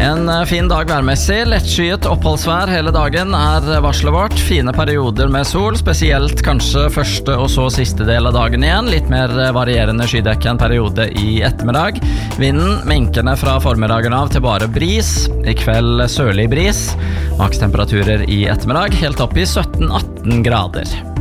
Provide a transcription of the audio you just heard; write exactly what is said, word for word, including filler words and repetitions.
En fin dag værmessig, lettskyet oppholdsvær hele dagen er varslet vårt. Fine perioder med sol, spesielt kanskje første og så siste del av dagen igjen. Litt mer varierende skydekke en periode i ettermiddag. Vinden minkende fra formiddagen av til bare bris. I kveld sørlig bris. Makstemperaturer i ettermiddag helt opp i sytten atten grader.